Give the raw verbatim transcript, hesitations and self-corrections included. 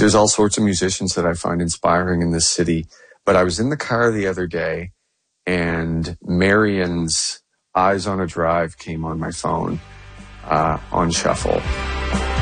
there's all sorts of musicians that I find inspiring in this city. But I was in the car the other day, and Marion's Eyes on a Drive came on my phone uh, on shuffle.